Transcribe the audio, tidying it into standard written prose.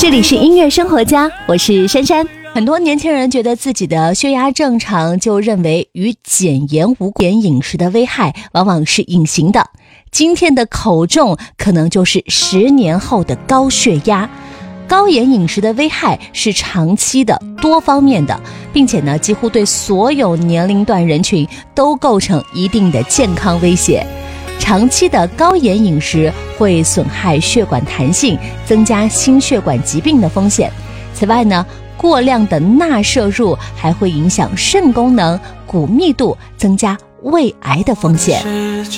这里是音乐生活家，我是珊珊。很多年轻人觉得自己的血压正常，就认为与减盐无盐饮食的危害往往是隐形的。今天的口重可能就是10年后的高血压。高盐饮食的危害是长期的、多方面的，并且呢，几乎对所有年龄段人群都构成一定的健康威胁。长期的高盐饮食会损害血管弹性，增加心血管疾病的风险。此外呢，过量的钠摄入还会影响肾功能、骨密度，增加胃癌的风险。